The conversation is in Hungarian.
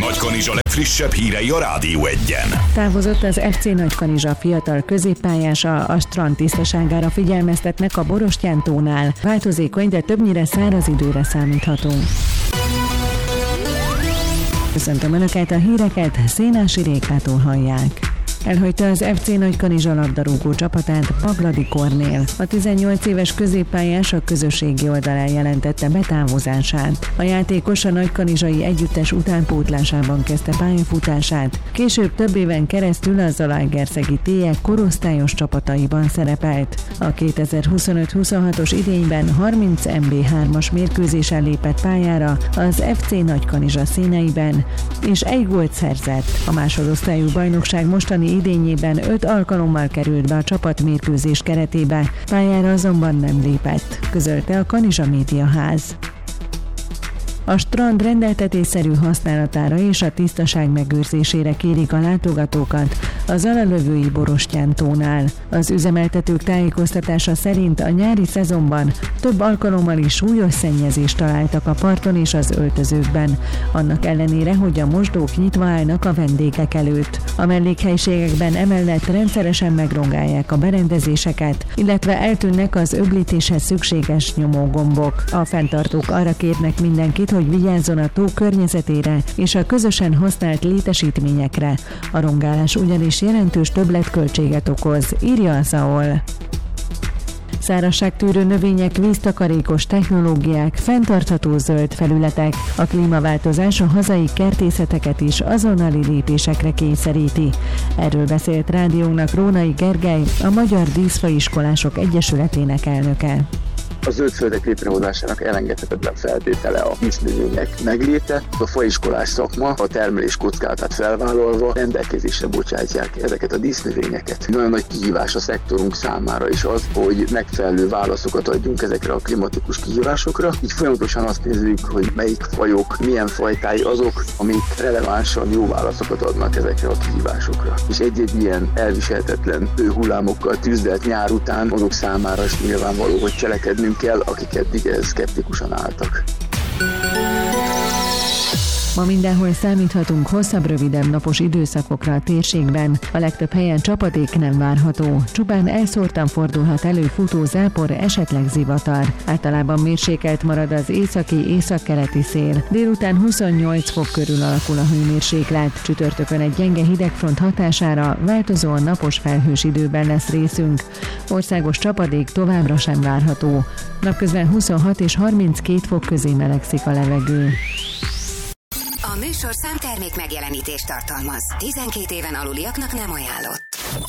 Nagykanizsa legfrissebb hírei a Rádió Egyen. Távozott az FC Nagykanizsa fiatal középpályása, a strand tisztaságára figyelmeztetnek a Borostyán-tónál. Változékony, de többnyire száraz időre számíthatunk. Köszöntöm Önöket, a híreket Szénási Rékától hallják. Elhagyta az FC Nagykanizsa labdarúgó csapatát Pagladi Kornél. A 18 éves középpályás a közösségi oldalán jelentette be távozását. A játékos a nagykanizsai együttes utánpótlásában kezdte pályafutását. Később több éven keresztül a Zalaegerszegi Télyek korosztályos csapataiban szerepelt. A 2025-26-os idényben 30 MB3-as mérkőzésen lépett pályára az FC Nagykanizsa színeiben, és egy gólt szerzett. A másodosztályú bajnokság mostani idényében 5 alkalommal került be a csapatmérkőzés keretébe, pályára azonban nem lépett, közölte a Kanizsa Médiaház. A strand rendeltetésszerű használatára és a tisztaság megőrzésére kérik a látogatókat a Zalalövői Borostyán-tónál. Az üzemeltetők tájékoztatása szerint a nyári szezonban több alkalommal is súlyos szennyezést találtak a parton és az öltözőkben, annak ellenére, hogy a mosdók nyitva állnak a vendégek előtt. A mellékhelyiségekben emellett rendszeresen megrongálják a berendezéseket, illetve eltűnnek az öblítéshez szükséges nyomógombok. A fenntartók arra kérnek mindenkit, hogy vigyázzon a tó környezetére és a közösen használt létesítményekre. A rongálás ugyanis jelentős többletköltséget okoz, írja a SAOL. Szárazságtűrő növények, víztakarékos technológiák, fenntartható zöld felületek. A klímaváltozás a hazai kertészeteket is azonnali lépésekre kényszeríti. Erről beszélt rádiónak Rónai Gergely, a Magyar Díszfaiskolások Egyesületének elnöke. A zöldföldek létrehozásának elengedhetetlen feltétele a dísznövények megléte. A faiskolás szakma a termelés kockázatát felvállalva rendelkezésre bocsátják ezeket a dísznövényeket. Nagyon nagy kihívás a szektorunk számára is az, hogy megfelelő válaszokat adjunk ezekre a klimatikus kihívásokra. Így folyamatosan azt nézzük, hogy melyik fajok, milyen fajtái azok, amik relevánsan jó válaszokat adnak ezekre a kihívásokra. És egy-egy ilyen elviselhetetlen hullámokkal tüzdelt nyár után azok számára is nyilvánvaló, hogy cselekednünk kell, akik eddig szkeptikusan álltak. Ma mindenhol számíthatunk hosszabb, rövidebb napos időszakokra a térségben. A legtöbb helyen csapadék nem várható. Csupán elszórtan fordulhat elő futó zápor, esetleg zivatar. Általában mérsékelt marad az északi-északkeleti szél. Délután 28 fok körül alakul a hőmérséklet. Csütörtökön egy gyenge hidegfront hatására változóan napos felhős időben lesz részünk. Országos csapadék továbbra sem várható. Napközben 26 és 32 fok közé melegszik a levegő. A műsor számtermék megjelenítést tartalmaz. 12 éven aluliaknak nem ajánlott.